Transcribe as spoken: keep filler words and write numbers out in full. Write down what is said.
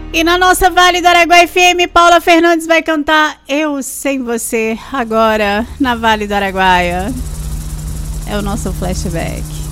E na nossa Vale do Araguaia F M, Paula Fernandes vai cantar Eu Sem Você, agora na Vale do Araguaia. É o nosso flashback.